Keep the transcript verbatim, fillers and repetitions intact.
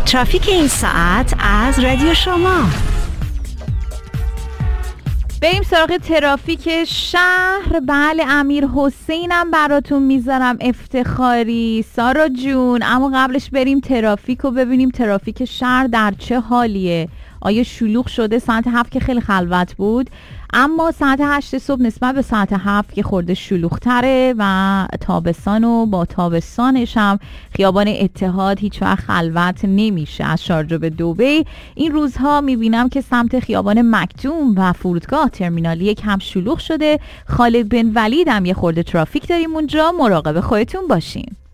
ترافیک این ساعت از رادیو شما. بریم سراغ ترافیک شهر. بله، امیر حسینم براتون میذارم افتخاری سارا جون. اما قبلش بریم ترافیک رو ببینیم ترافیک شهر در چه حالیه. آیا شلوغ شده؟ ساعت هفت که خیلی خلوت بود، اما ساعت هشت صبح نسبت به ساعت هفت که خورده شلوغ تره و تابستان و با تابستانش هم خیابان اتحاد هیچ وقت خلوت نمیشه. از شارجه به دبی این روزها میبینم که سمت خیابان مکتوم و فرودگاه ترمینال یک هم شلوغ شده. خالد بن ولید هم یه خورده ترافیک داریم اونجا، مراقب خودتون باشین.